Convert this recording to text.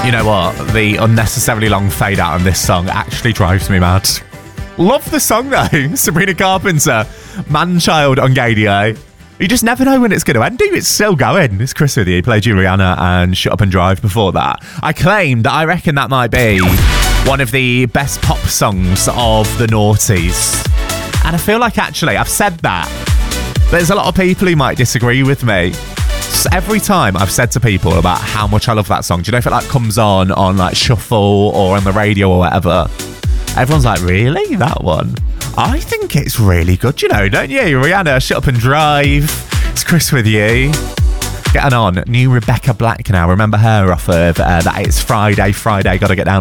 You know what? The unnecessarily long fade out on this song actually drives me mad. Love the song though. Sabrina Carpenter, Man-Child on Gadio. You just never know when it's going to end. It's still going. It's Chris with you. Played Juliana and Shut Up and Drive before that. I claim that I reckon that might be one of the best pop songs of the noughties. And I feel like actually I've said that. There's a lot of people who might disagree with me. So every time I've said to people about how much I love that song, do you know if it like comes on like shuffle or on the radio or whatever, everyone's like, really? That one? I think it's really good, you know, don't you? Rihanna, Shut Up and Drive. It's Chris with you. Getting on. New Rebecca Black now. Remember her off of that It's Friday, Gotta Get Down